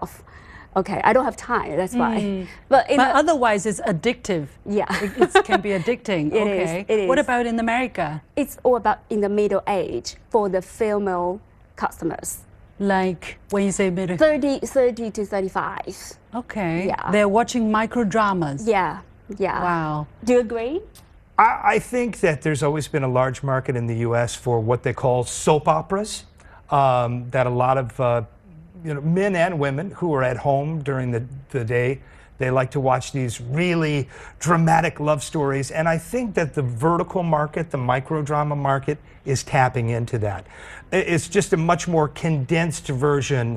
enough. Okay, I don't have time, that's why. But otherwise, it's addictive. Yeah. It can be addicting. It is. What about in America? It's all about in the middle age for the female customers. Like when you say middle? 30 to 35. Okay. Yeah. They're watching micro dramas. Yeah. Wow. Do you agree? I think that there's always been a large market in the U.S. for what they call soap operas, that a lot of men and women who are at home during the day, they like to watch these really dramatic love stories. And I think that the vertical market, the microdrama market, is tapping into that. It's just a much more condensed version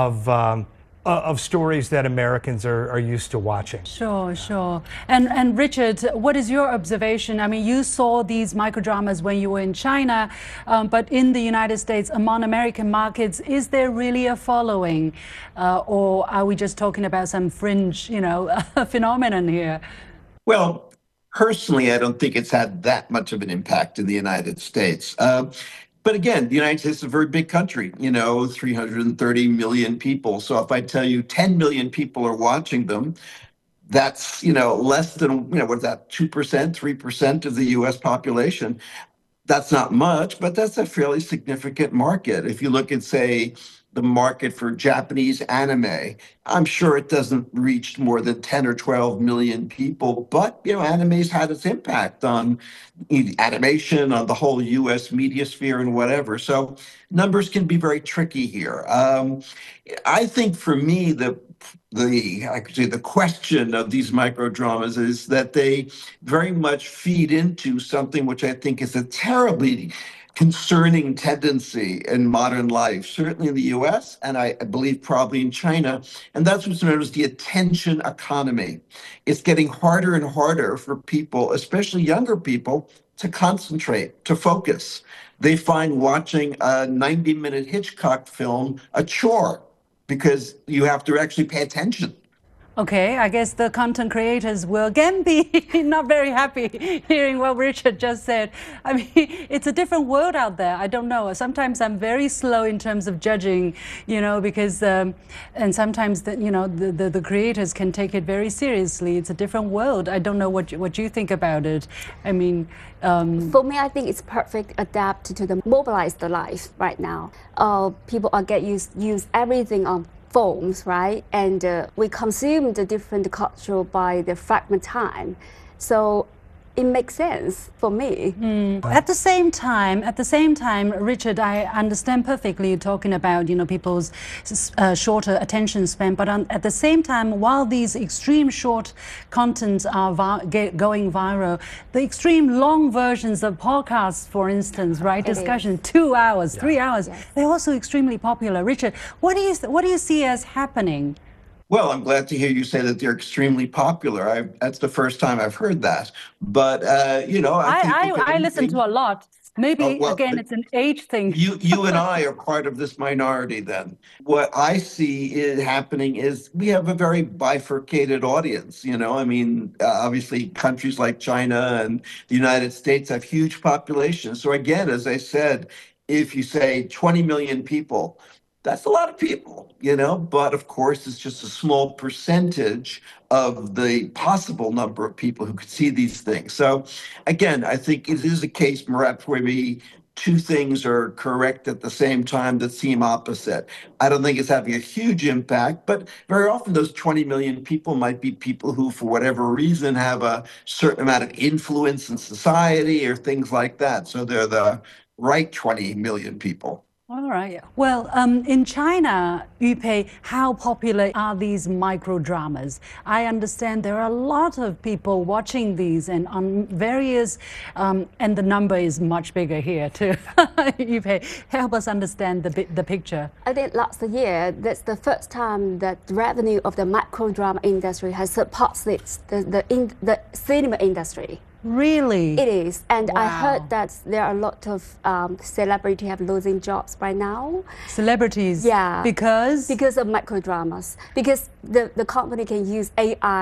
of stories that Americans are used to watching. Sure. And Richard, what is your observation? I mean, you saw these microdramas when you were in China, but in the United States, among American markets, is there really a following? Or are we just talking about some fringe, phenomenon here? Well, personally, I don't think it's had that much of an impact in the United States. But again, the United States is a very big country, 330 million people. So if I tell you 10 million people are watching them, that's, less than, what's that, 2%, 3% of the US population. That's not much, but that's a fairly significant market. If you look at, say, the market for Japanese anime, I'm sure it doesn't reach more than 10 or 12 million people, but anime's had its impact on animation, on the whole US media sphere and whatever. So numbers can be very tricky here. I think for me, the question of these microdramas is that they very much feed into something which I think is a terribly concerning tendency in modern life, certainly in the US, and I believe probably in China, and that's what's known as the attention economy. It's getting harder and harder for people, especially younger people, to concentrate, to focus. They find watching a 90-minute Hitchcock film a chore because you have to actually pay attention. Okay, I guess the content creators will again be not very happy hearing what Richard just said. I mean, it's a different world out there. I don't know. Sometimes I'm very slow in terms of judging, because, and sometimes, the creators can take it very seriously. It's a different world. I don't know what you think about it. I mean... For me, I think it's perfect adapted to the mobilized life right now. People are use everything on phones, right? And we consume the different culture by the fragment time. So it makes sense for me. At the same time, Richard, I understand perfectly you talking about people's shorter attention span. But at the same time, while these extreme short contents are going viral, the extreme long versions of podcasts, for instance, right, discussion 2 hours, 3 hours, they're also extremely popular. Richard, what do you see as happening? Well, I'm glad to hear you say that they're extremely popular. That's the first time I've heard that. But, I listen to a lot. Maybe, again, it's an age thing. You and I are part of this minority then. What I see is happening is we have a very bifurcated audience. Obviously, countries like China and the United States have huge populations. So again, as I said, if you say 20 million people, that's a lot of people, but of course, it's just a small percentage of the possible number of people who could see these things. So again, I think it is a case perhaps where maybe two things are correct at the same time that seem opposite. I don't think it's having a huge impact, but very often those 20 million people might be people who, for whatever reason, have a certain amount of influence in society or things like that. So they're the right 20 million people. All right. Well, in China, Yupei, how popular are these microdramas? I understand there are a lot of people watching these and on various, and the number is much bigger here too. Yupei, help us understand the picture. I think last year, that's the first time that the revenue of the microdrama industry has surpassed the cinema industry. Really? It is. And wow. I heard that there are a lot of celebrities have losing jobs right now. Celebrities? Yeah. Because? Because of microdramas. Because the company can use AI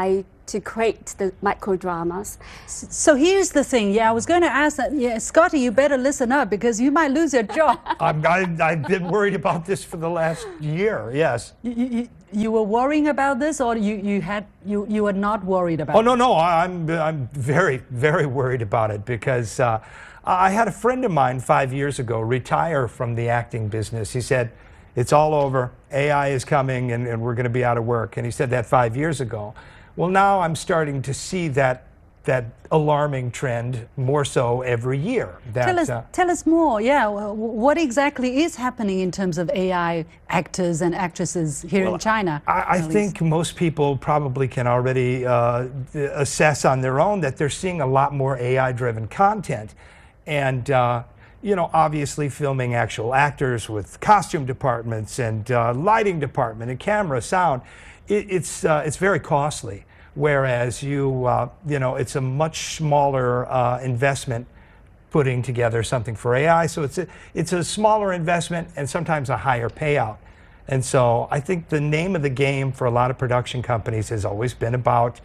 to create the micro dramas. So here's the thing. Yeah, I was going to ask that. Yeah, Scotty, you better listen up because you might lose your job. I've been worried about this for the last year. Yes. You were worrying about this, or you were not worried about it? Oh no, I'm very, very worried about it because I had a friend of mine 5 years ago retire from the acting business. He said, it's all over, AI is coming and we're going to be out of work. And he said that 5 years ago. Well, now I'm starting to see that alarming trend more so every year. Tell us more. Yeah, what exactly is happening in terms of AI actors and actresses here in China? I think most people probably can already assess on their own that they're seeing a lot more AI-driven content. And obviously filming actual actors with costume departments and lighting department and camera, sound, it's very costly. Whereas it's a much smaller investment putting together something for AI. So it's a smaller investment and sometimes a higher payout. And so I think the name of the game for a lot of production companies has always been about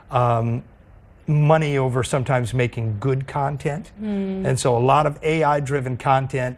money over sometimes making good content. And so a lot of AI-driven content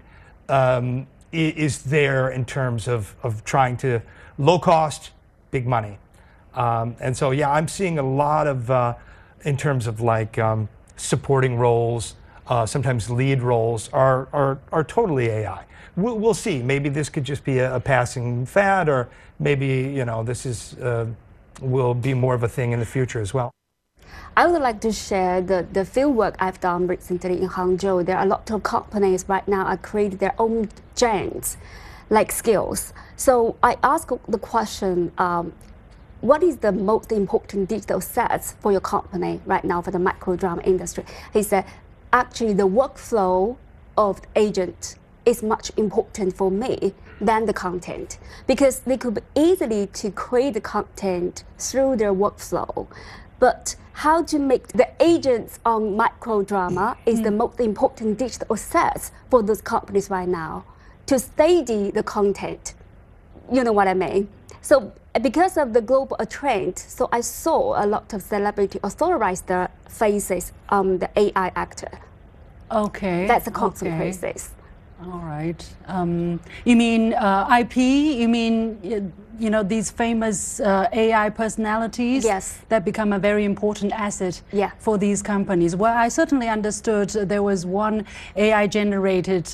is there in terms of trying to low cost, big money. And so, yeah, I'm seeing a lot of, in terms of like supporting roles, sometimes lead roles are totally AI. We'll see. Maybe this could just be a passing fad, or maybe, this will be more of a thing in the future as well. I would like to share the field work I've done recently in Hangzhou. There are a lot of companies right now are creating their own genes, like skills. So I ask the question, what is the most important digital sets for your company right now for the micro drama industry? He said, actually the workflow of the agent is much important for me than the content, because they could be easily to create the content through their workflow. But how to make the agents on micro drama is the most important digital assets for those companies right now to study the content. You know what I mean? So because of the global trend, so I saw a lot of celebrity authorize their faces on the AI actor. Okay. That's a constant process. All right. You mean IP? You mean, these famous AI personalities? Yes. That become a very important asset for these companies. Well, I certainly understood there was one AI-generated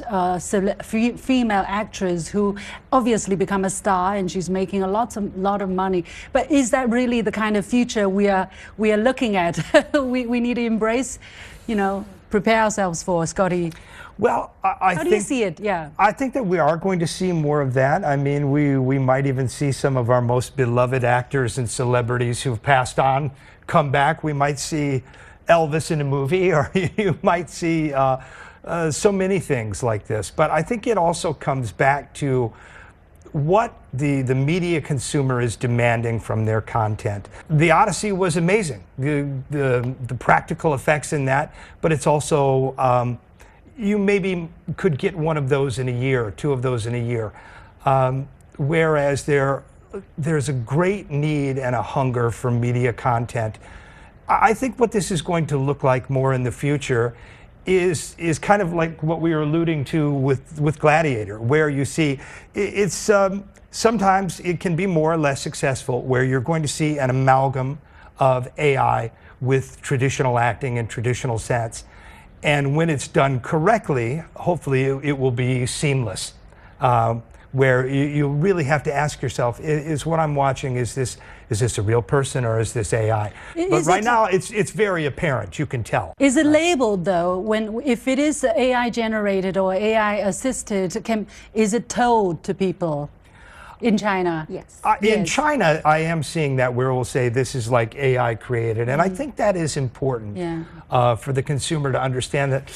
female actress who obviously become a star, and she's making a lot of money. But is that really the kind of future we are looking at? we need to embrace, prepare ourselves for, Scotty. Well, I How think, do you see it? Yeah. I think that we are going to see more of that. I mean, we might even see some of our most beloved actors and celebrities who've passed on come back. We might see Elvis in a movie, or you might see so many things like this. But I think it also comes back to what the media consumer is demanding from their content. The Odyssey was amazing, the practical effects in that, but it's also you maybe could get one of those in a year, two of those in a year. Whereas there's a great need and a hunger for media content. I think what this is going to look like more in the future is kind of like what we were alluding to with Gladiator, where you see it's sometimes it can be more or less successful, where you're going to see an amalgam of AI with traditional acting and traditional sets. And when it's done correctly, hopefully it will be seamless, where you really have to ask yourself, is what I'm watching, is this a real person or is this AI? But right now, it's very apparent, you can tell. Is it labeled though, if it is AI generated or AI assisted, is it told to people? In China? Yes. In China, I am seeing that where we'll say this is like AI created. And I think that is important for the consumer to understand that,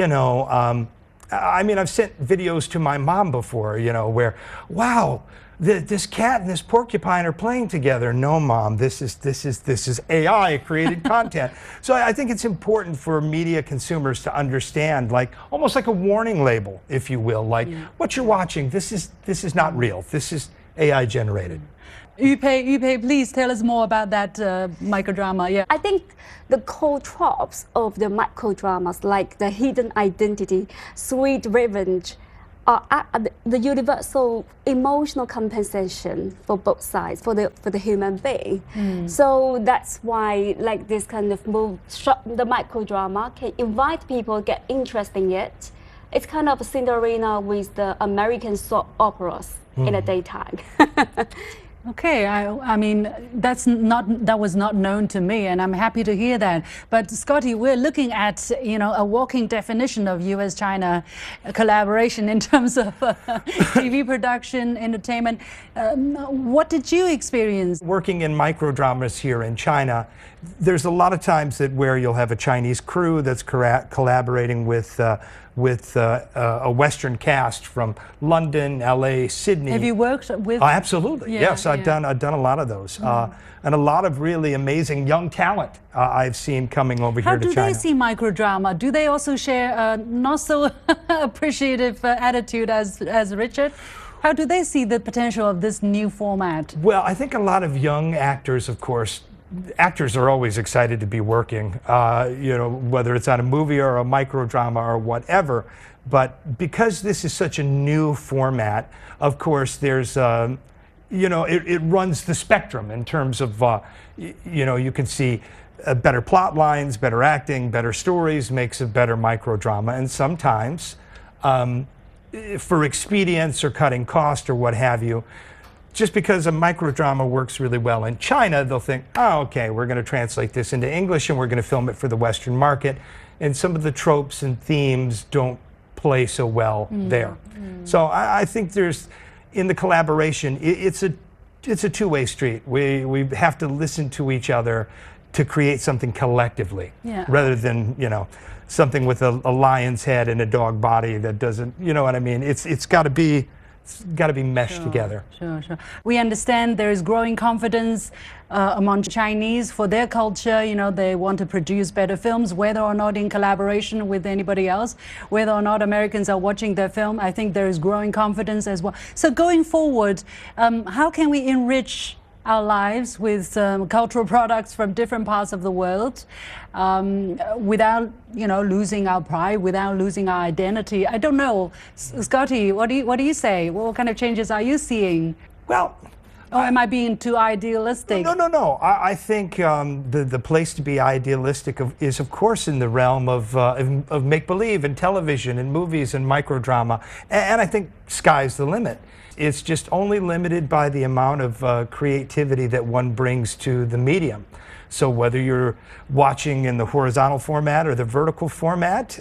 I mean, I've sent videos to my mom before, where, wow, this cat and this porcupine are playing together. No, Mom, this is AI created content. So I think it's important for media consumers to understand, like almost like a warning label, if you will, like what you're watching. This is not real. This is AI generated. Yu-Pei, please tell us more about that microdrama. Yeah. I think the core tropes of the microdramas, like the hidden identity, sweet revenge, are the universal emotional compensation for both sides, for the human being. So that's why, like this kind of the microdrama can invite people, get interested in it. It's kind of a Cinderella with the American soap operas in the daytime. Okay, I mean, that was not known to me, and I'm happy to hear that. But Scotty, we're looking at, you know, a walking definition of U.S.-China collaboration in terms of TV production, entertainment. What did you experience? Working in microdramas here in China, there's a lot of times where you'll have a Chinese crew that's collaborating with a Western cast from London, LA, Sydney. Have you worked with? Oh, absolutely. Yeah, yes, I've done a lot of those, and a lot of really amazing young talent I've seen coming over here to China. How do they see microdrama? Do they also share a not so appreciative attitude as Richard? How do they see the potential of this new format? Well, I think a lot of young actors, of course. Actors are always excited to be working, you know, whether it's on a movie or a microdrama or whatever. But because this is such a new format, of course, there's, you know, it runs the spectrum in terms of, you know, you can see better plot lines, better acting, better stories makes a better microdrama. And sometimes, for expedience or cutting cost or what have you, just because a microdrama works really well in China, they'll think, oh, okay, we're going to translate this into English and we're going to film it for the Western market. And some of the tropes and themes don't play so well there. So I think there's, in the collaboration, it's a two-way street. We have to listen to each other to create something collectively, rather than, you know, something with a lion's head and a dog body that doesn't, you know what I mean? It's got to be meshed together. Sure. We understand there is growing confidence among Chinese for their culture. You know, they want to produce better films, whether or not in collaboration with anybody else, whether or not Americans are watching their film. I think there is growing confidence as well. So going forward, how can we enrich our lives with cultural products from different parts of the world without, you know, losing our pride, without losing our identity? I don't know. Scotty, what do you say? What kind of changes are you seeing? Well, or am I being too idealistic? No. I think the place to be idealistic is, of course, in the realm of make-believe and television and movies and microdrama. And I think sky's the limit. It's just only limited by the amount of creativity that one brings to the medium. So whether you're watching in the horizontal format or the vertical format,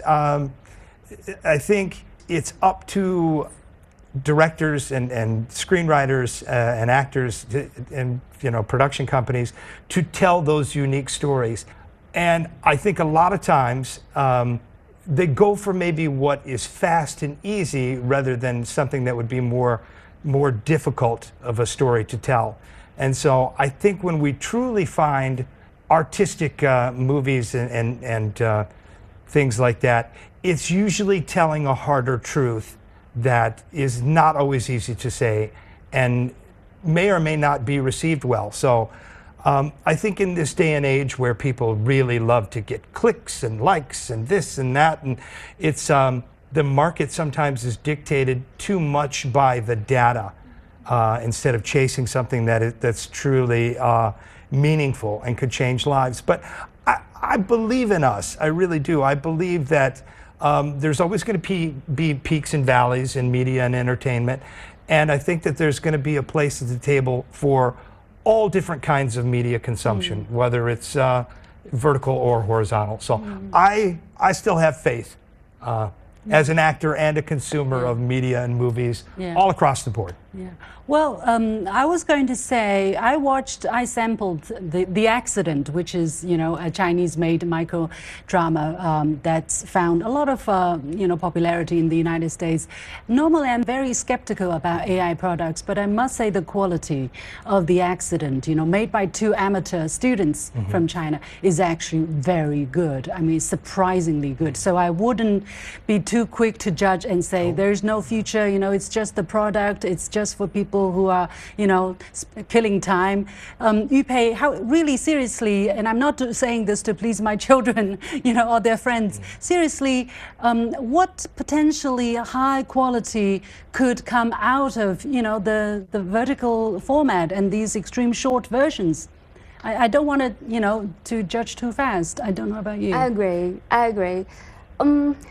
I think it's up to directors and screenwriters and actors and, you know, production companies to tell those unique stories. And I think a lot of times they go for maybe what is fast and easy rather than something that would be more difficult of a story to tell. And so I think when we truly find artistic movies and things like that, it's usually telling a harder truth that is not always easy to say and may or may not be received well. So I think in this day and age where people really love to get clicks and likes and this and that, and it's the market sometimes is dictated too much by the data instead of chasing something that's truly meaningful and could change lives. But I believe in us. I really do. I believe that there's always going to be peaks and valleys in media and entertainment. And I think that there's going to be a place at the table for all different kinds of media consumption, whether it's vertical or horizontal. So I still have faith as an actor and a consumer of media and movies all across the board. Yeah. Well, I was going to say, I sampled The Accident, which is, you know, a Chinese-made microdrama that's found a lot of, you know, popularity in the United States. Normally, I'm very skeptical about AI products, but I must say the quality of The Accident, you know, made by 2 amateur students from China, is actually very good. I mean, surprisingly good. So I wouldn't be too quick to judge and say there's no future, you know, it's just the product, it's just just for people who are, you know, killing time. Yu-Pei, how really seriously, and I'm not saying this to please my children, you know, or their friends. Seriously, what potentially high quality could come out of, you know, the vertical format and these extreme short versions? I don't want to, you know, to judge too fast. I don't know about you. I agree.